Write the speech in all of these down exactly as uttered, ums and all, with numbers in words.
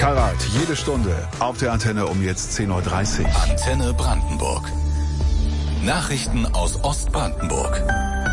Karat, jede Stunde auf der Antenne um jetzt zehn Uhr dreißig. Antenne Brandenburg. Nachrichten aus Ostbrandenburg.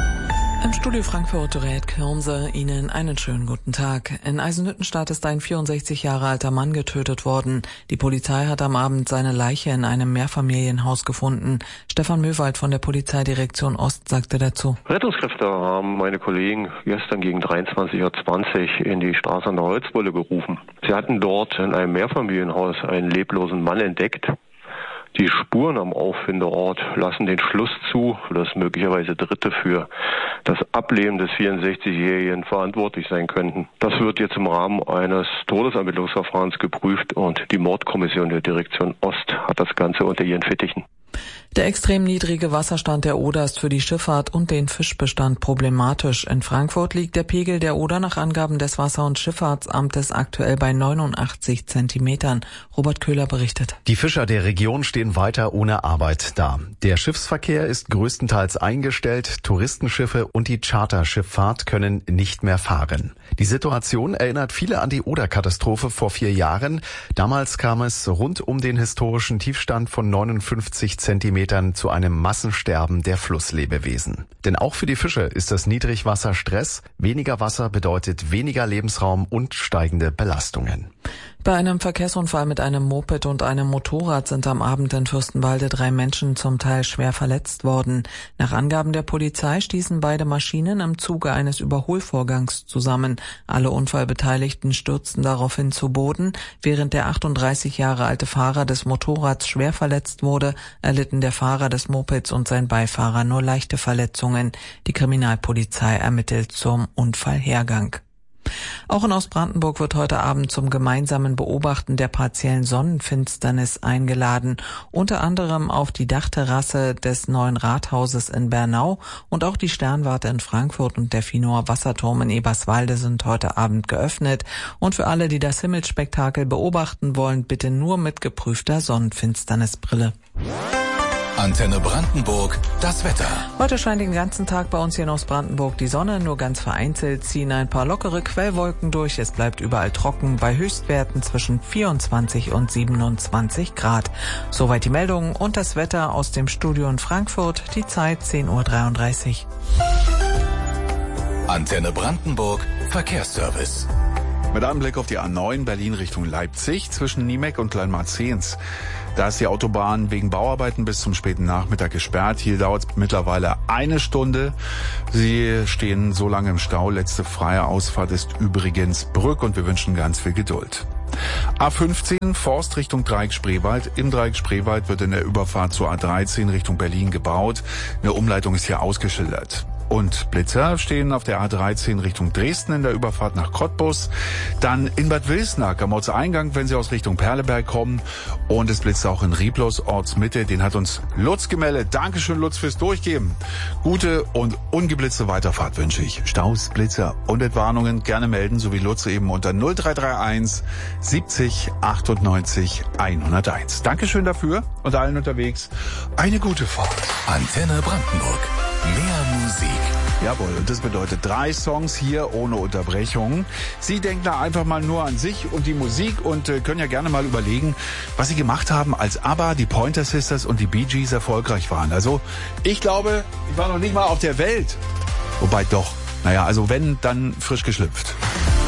Im Studio Frankfurt rät Kirmse Ihnen einen schönen guten Tag. In Eisenhüttenstadt ist ein vierundsechzig Jahre alter Mann getötet worden. Die Polizei hat am Abend seine Leiche in einem Mehrfamilienhaus gefunden. Stefan Möwald von der Polizeidirektion Ost sagte dazu: Rettungskräfte haben meine Kollegen gestern gegen dreiundzwanzig Uhr zwanzig in die Straße an der Holzwolle gerufen. Sie hatten dort in einem Mehrfamilienhaus einen leblosen Mann entdeckt. Die Spuren am Auffindeort lassen den Schluss zu, dass möglicherweise Dritte für das Ableben des vierundsechzigjährigen verantwortlich sein könnten. Das wird jetzt im Rahmen eines Todesermittlungsverfahrens geprüft und die Mordkommission der Direktion Ost hat das Ganze unter ihren Fittichen. Der extrem niedrige Wasserstand der Oder ist für die Schifffahrt und den Fischbestand problematisch. In Frankfurt liegt der Pegel der Oder nach Angaben des Wasser- und Schifffahrtsamtes aktuell bei neunundachtzig Zentimetern. Robert Köhler berichtet. Die Fischer der Region stehen weiter ohne Arbeit da. Der Schiffsverkehr ist größtenteils eingestellt. Touristenschiffe und die Charterschifffahrt können nicht mehr fahren. Die Situation erinnert viele an die Oder-Katastrophe vor vier Jahren. Damals kam es rund um den historischen Tiefstand von neunundfünfzig Zentimetern zu einem Massensterben der Flusslebewesen. Denn auch für die Fische ist das Niedrigwasser Stress. Weniger Wasser bedeutet weniger Lebensraum und steigende Belastungen. Bei einem Verkehrsunfall mit einem Moped und einem Motorrad sind am Abend in Fürstenwalde drei Menschen zum Teil schwer verletzt worden. Nach Angaben der Polizei stießen beide Maschinen im Zuge eines Überholvorgangs zusammen. Alle Unfallbeteiligten stürzten daraufhin zu Boden. Während der achtunddreißig Jahre alte Fahrer des Motorrads schwer verletzt wurde, erlitten der Fahrer des Mopeds und sein Beifahrer nur leichte Verletzungen. Die Kriminalpolizei ermittelt zum Unfallhergang. Auch in Ostbrandenburg wird heute Abend zum gemeinsamen Beobachten der partiellen Sonnenfinsternis eingeladen, unter anderem auf die Dachterrasse des neuen Rathauses in Bernau, und auch die Sternwarte in Frankfurt und der Finor Wasserturm in Eberswalde sind heute Abend geöffnet. Und für alle, die das Himmelsspektakel beobachten wollen, bitte nur mit geprüfter Sonnenfinsternisbrille. Antenne Brandenburg, das Wetter. Heute scheint den ganzen Tag bei uns hier in Ostbrandenburg die Sonne, nur ganz vereinzelt ziehen ein paar lockere Quellwolken durch. Es bleibt überall trocken bei Höchstwerten zwischen vierundzwanzig und siebenundzwanzig Grad. Soweit die Meldungen und das Wetter aus dem Studio in Frankfurt. Die Zeit zehn Uhr dreiunddreißig. Antenne Brandenburg, Verkehrsservice. Mit einem Blick auf die A neun Berlin Richtung Leipzig zwischen Niemek und Kleinmarzehns. Da ist die Autobahn wegen Bauarbeiten bis zum späten Nachmittag gesperrt. Hier dauert es mittlerweile eine Stunde. Sie stehen so lange im Stau. Letzte freie Ausfahrt ist übrigens Brück und wir wünschen ganz viel Geduld. A fünfzehn Forst Richtung Dreieck Spreewald. Im Dreieck Spreewald wird in der Überfahrt zur A dreizehn Richtung Berlin gebaut. Eine Umleitung ist hier ausgeschildert. Und Blitzer stehen auf der A dreizehn Richtung Dresden in der Überfahrt nach Cottbus. Dann in Bad Wilsnack am Ortseingang, wenn Sie aus Richtung Perleberg kommen. Und es blitzt auch in Rieblos, Ortsmitte. Den hat uns Lutz gemeldet. Dankeschön, Lutz, fürs Durchgeben. Gute und ungeblitzte Weiterfahrt wünsche ich. Staus, Blitzer und Entwarnungen gerne melden, so wie Lutz eben unter null drei drei eins siebzig achtundneunzig hunderteins. Dankeschön dafür und allen unterwegs eine gute Fahrt. Antenne Brandenburg. Mehr Musik. Jawohl, und das bedeutet drei Songs hier ohne Unterbrechung. Sie denken da einfach mal nur an sich und die Musik und äh, können ja gerne mal überlegen, was Sie gemacht haben, als ABBA, die Pointer Sisters und die Bee Gees erfolgreich waren. Also, ich glaube, ich war noch nicht mal auf der Welt. Wobei doch, naja, also wenn, dann frisch geschlüpft.